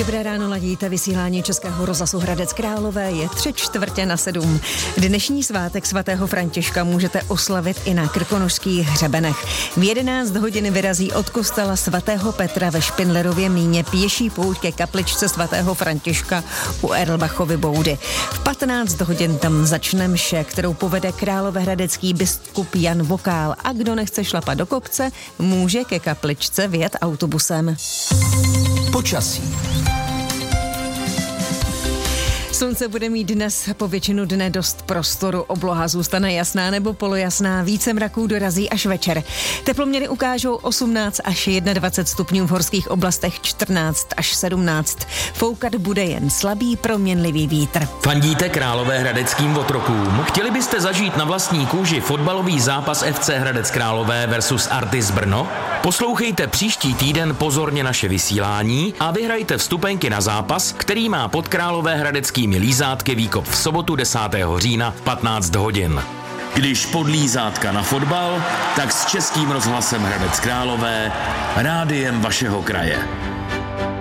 Dobré ráno, ladíte vysílání Českého rozhlasu Hradec Králové, je 6:45. Dnešní svátek svatého Františka můžete oslavit i na Krkonošských hřebenech. V 11 hodin vyrazí od kostela svatého Petra ve Špindlerově Mlýně pěší pouť ke kapličce svatého Františka u Erlbachovy boudy. V 15 hodin tam začne mše, kterou povede královéhradecký biskup Jan Vokál, a kdo nechce šlapat do kopce, může ke kapličce vyjet autobusem. Počasí. Slunce bude mít dnes po většinu dne dost prostoru, obloha zůstane jasná nebo polojasná, více mraků dorazí až večer. Teploměry ukážou 18 až 21 stupňů, v horských oblastech 14 až 17. Foukat bude jen slabý proměnlivý vítr. Fandíte královéhradeckým otrokům? Chtěli byste zažít na vlastní kůži fotbalový zápas FC Hradec Králové versus Artis Brno? Poslouchejte příští týden pozorně naše vysílání a vyhrajte vstupenky na zápas, který má pod královéhradeckými lízátky výkop v sobotu 10. října v 15 hodin. Když pod lízátka na fotbal, tak s Českým rozhlasem Hradec Králové, rádiem vašeho kraje.